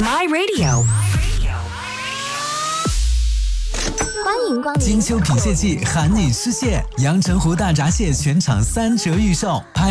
My Radio。 欢迎光临金秋品蟹季，喊你吃蟹！阳澄湖大闸蟹全场3折预售。